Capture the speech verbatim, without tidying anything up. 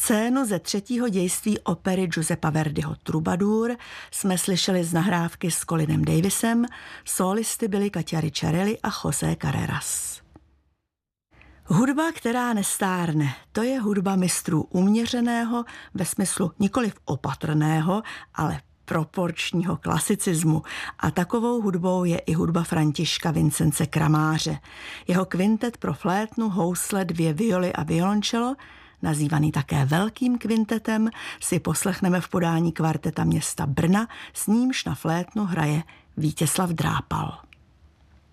Scénu ze třetího dějství opery Giuseppa Verdiho Troubadour jsme slyšeli z nahrávky s Colinem Davisem, sólisty byli Katia Ricciarelli a José Carreras. Hudba, která nestárne, to je hudba mistrů uměřeného, ve smyslu nikoliv opatrného, ale proporčního klasicismu. A takovou hudbou je i hudba Františka Vincence Kramáře. Jeho kvintet pro flétnu, housle, dvě violy a violončelo, nazývaný také Velkým kvintetem, si poslechneme v podání kvarteta města Brna, s nímž na flétnu hraje Vítězslav Drápal.